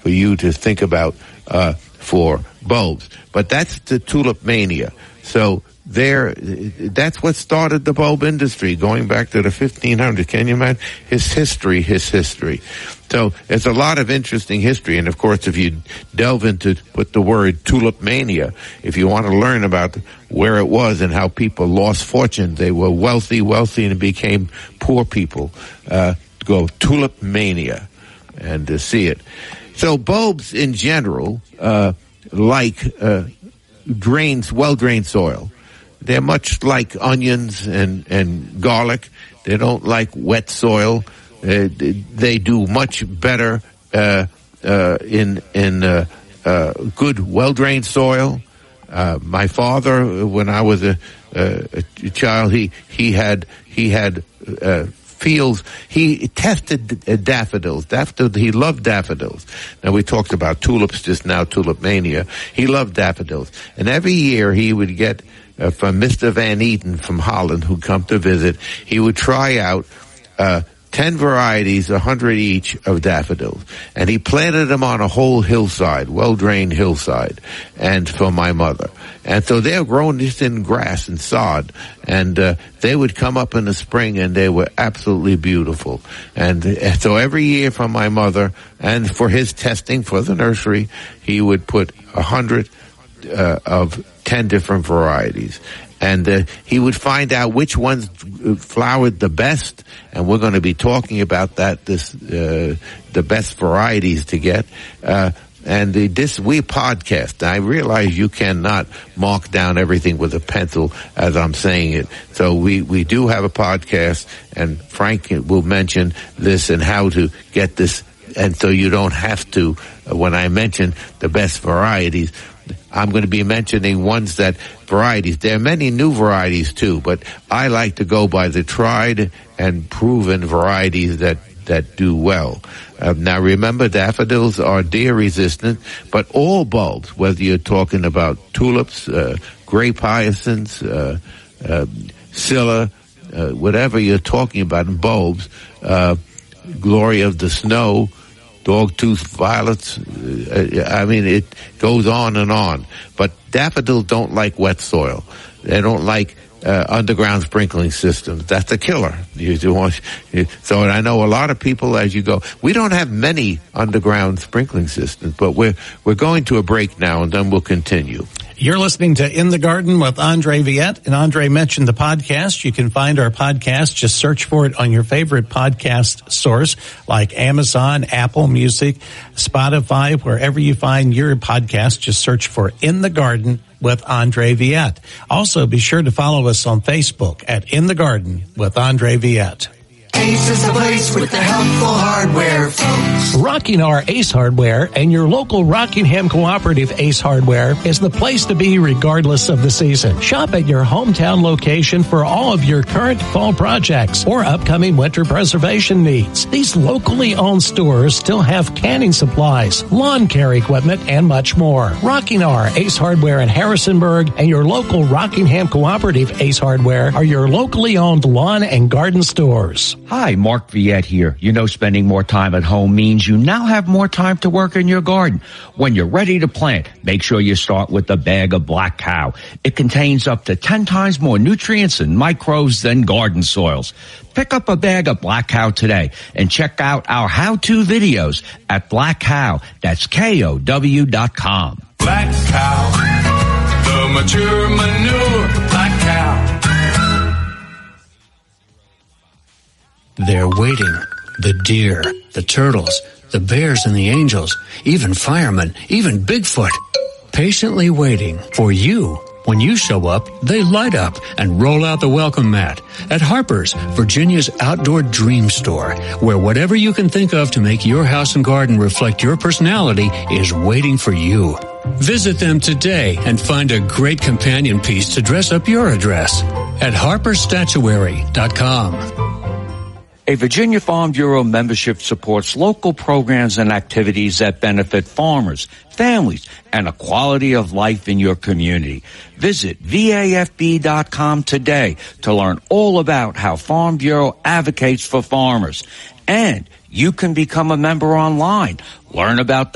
for you to think about for bulbs. But that's the tulip mania. So that's what started the bulb industry, going back to the 1500s. Can you imagine? His history. So there's a lot of interesting history. And of course, if you delve into with the word tulip mania, if you want to learn about where it was and how people lost fortune, they were wealthy and became poor people, go tulip mania and to see it. So bulbs in general, like well-drained soil. They're much like onions and garlic. They don't like wet soil. They do much better in good, well-drained soil. My father, when I was a child, he had fields. He tested daffodils. He loved daffodils. Now, we talked about tulips just now, tulip mania. He loved daffodils. And every year he would get from Mr. Van Eaton from Holland, who'd come to visit, he would try out 10 varieties, 100 each, of daffodils. And he planted them on a whole hillside, well-drained hillside, and for my mother. And so they were grown just in grass and sod. And they would come up in the spring, and they were absolutely beautiful. And so every year for my mother, and for his testing for the nursery, he would put 100 of 10 different varieties. And he would find out which ones flowered the best, and we're going to be talking about that, the best varieties to get. And we podcast. I realize you cannot mark down everything with a pencil as I'm saying it. So we do have a podcast, and Frank will mention this and how to get this. And so you don't have to, when I mention the best varieties, I'm going to be mentioning varieties. There are many new varieties too, but I like to go by the tried and proven varieties that do well. Now remember, daffodils are deer resistant, but all bulbs, whether you're talking about tulips, grape hyacinths, scilla, whatever you're talking about in bulbs, glory of the snow, dogtooth violets, it goes on and on. But daffodils don't like wet soil. They don't like underground sprinkling systems. That's a killer. So I know a lot of people, as you go, we don't have many underground sprinkling systems, but we're going to a break now, and then we'll continue. You're listening to In the Garden with Andre Viette, and Andre mentioned the podcast. You can find our podcast. Just search for it on your favorite podcast source like Amazon, Apple Music, Spotify, wherever you find your podcast. Just search for In the Garden with Andre Viette. Also, be sure to follow us on Facebook at In the Garden with Andre Viette. Ace is the place with the helpful hardware, folks. Rockingham Ace Hardware and your local Rockingham Cooperative Ace Hardware is the place to be regardless of the season. Shop at your hometown location for all of your current fall projects or upcoming winter preservation needs. These locally owned stores still have canning supplies, lawn care equipment, and much more. Rockingham Ace Hardware in Harrisonburg and your local Rockingham Cooperative Ace Hardware are your locally owned lawn and garden stores. Hi, Mark Viette here. You know, spending more time at home means you now have more time to work in your garden. When you're ready to plant, make sure you start with the bag of Black Cow. It contains up to 10 times more nutrients and microbes than garden soils. Pick up a bag of Black Cow today and check out our how-to videos at Black Cow. That's KOW.com. Black Cow, the mature manure, Black Cow. They're waiting. The deer, the turtles, the bears and the angels, even firemen, even Bigfoot. Patiently waiting for you. When you show up, they light up and roll out the welcome mat at Harper's, Virginia's outdoor dream store, where whatever you can think of to make your house and garden reflect your personality is waiting for you. Visit them today and find a great companion piece to dress up your address at harpersstatuary.com. A Virginia Farm Bureau membership supports local programs and activities that benefit farmers, families, and a quality of life in your community. Visit VAFB.com today to learn all about how Farm Bureau advocates for farmers. And you can become a member online. Learn about the